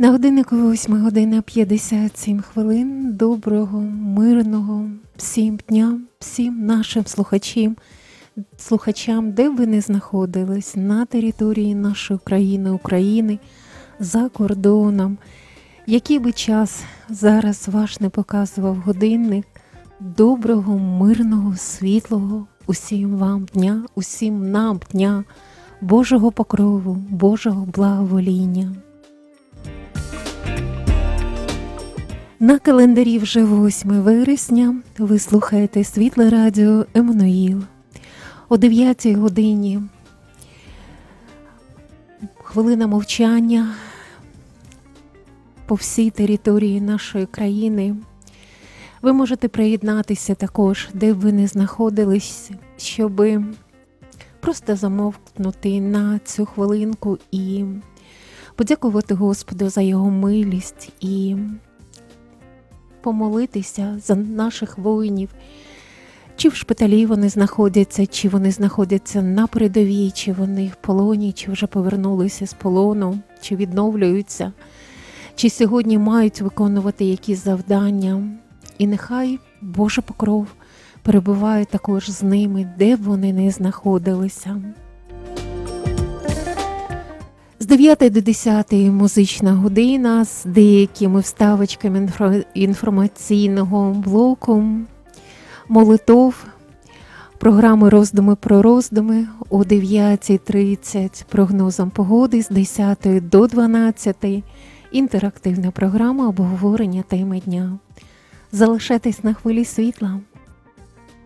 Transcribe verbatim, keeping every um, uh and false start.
На годиннику восьма година п'ятдесят сім хвилин. Доброго, мирного всім дня, всім нашим слухачам, слухачам, де б ви не знаходились, на території нашої країни, України, за кордоном. Який би час зараз ваш не показував годинник, доброго, мирного, світлого усім вам дня, усім нам дня, Божого покрову, Божого благовоління. На календарі вже восьме вересня, ви слухаєте Світле Радіо Еммануїл. О дев'ятій годині хвилина мовчання по всій території нашої країни. Ви можете приєднатися також, де б ви не знаходились, щоб просто замовкнути на цю хвилинку і подякувати Господу за Його милість і помолитися за наших воїнів. Чи в шпиталі вони знаходяться, чи вони знаходяться на передовій, чи вони в полоні, чи вже повернулися з полону, чи відновлюються, чи сьогодні мають виконувати якісь завдання. І нехай Божий покров перебуває також з ними, де б вони не знаходилися. З дев'ятої до десятої музична година з деякими вставочками інформаційного блоку, молитов, програми «Роздуми про роздуми» о дев'ятій тридцять, прогнозом погоди з десятої до дванадцятої, інтерактивна програма обговорення теми дня. Залишайтесь на хвилі світла.